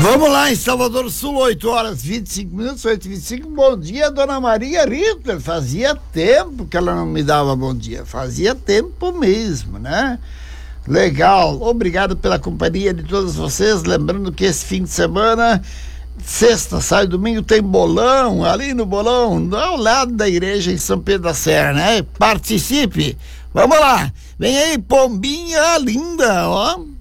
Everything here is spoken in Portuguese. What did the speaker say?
Vamos lá, em Salvador Sul, 8h25, 8h25. Bom dia, dona Maria Ritter. Fazia tempo que ela não me dava bom dia. Fazia tempo mesmo, né? Legal. Obrigado pela companhia de todos vocês. Lembrando que esse fim de semana, sexta, sai domingo, tem bolão. Ali no bolão, ao lado da igreja em São Pedro da Serra, né? Participe. Vamos lá. Vem aí, pombinha linda, ó.